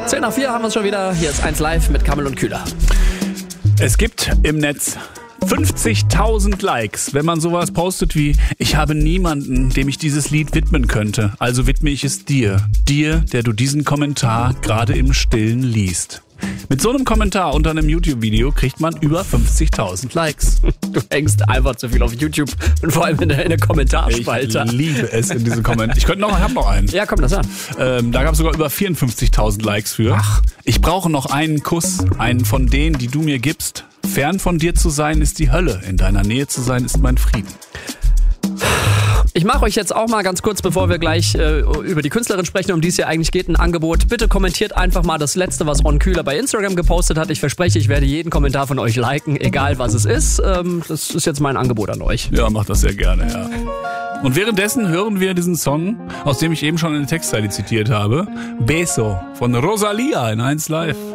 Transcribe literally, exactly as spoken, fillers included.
zehn nach vier haben wir es schon wieder. Hier ist eins live mit Kammel und Kühler. Es gibt im Netz fünfzigtausend Likes, wenn man sowas postet wie: Ich habe niemanden, dem ich dieses Lied widmen könnte, also widme ich es dir. Dir, der du diesen Kommentar gerade im Stillen liest. Mit so einem Kommentar unter einem YouTube-Video kriegt man über fünfzigtausend Likes. Du hängst einfach zu viel auf YouTube und vor allem in der, in der Kommentarspalte. Ich liebe es in diesen Kommentaren. Ich könnte noch, ich habe noch einen. Ja, komm, das an. Ähm, da gab es sogar über vierundfünfzigtausend Likes für. Ach. Ich brauche noch einen Kuss, einen von denen, die du mir gibst. Fern von dir zu sein ist die Hölle, in deiner Nähe zu sein ist mein Frieden. Ich mache euch jetzt auch mal ganz kurz, bevor wir gleich äh, über die Künstlerin sprechen, um die es hier eigentlich geht, ein Angebot. Bitte kommentiert einfach mal das Letzte, was Ron Kühler bei Instagram gepostet hat. Ich verspreche, ich werde jeden Kommentar von euch liken, egal was es ist. Ähm, das ist jetzt mein Angebot an euch. Ja, mach das sehr gerne, ja. Und währenddessen hören wir diesen Song, aus dem ich eben schon eine Textzeile zitiert habe. Beso von Rosalia in eins live.